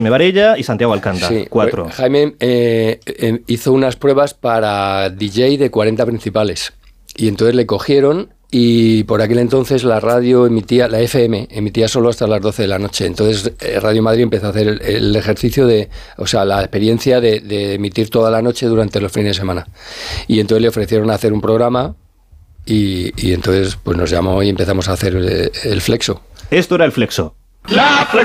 Varella y Santiago Alcántara, Sí, 4. Jaime hizo unas pruebas para DJ de 40 principales y entonces le cogieron y por aquel entonces la radio emitía, la FM emitía solo hasta las 12 de la noche. Entonces Radio Madrid empezó a hacer el ejercicio la experiencia de emitir toda la noche durante los fines de semana. Y entonces le ofrecieron hacer un programa y entonces pues nos llamó y empezamos a hacer el Flexo. Esto era el Flexo.